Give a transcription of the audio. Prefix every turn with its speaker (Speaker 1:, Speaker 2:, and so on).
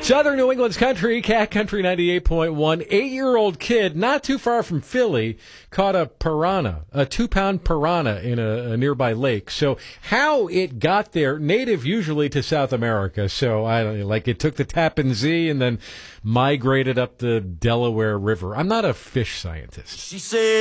Speaker 1: Southern New England's country, Cat Country 98.1. 8-year-old kid, not too far from Philly, caught a piranha, a 2-pound piranha in a nearby lake. So how it got there, native usually to South America. So I don't know, like it took the Tappan Zee and then migrated up the Delaware River. I'm not a fish scientist.
Speaker 2: She said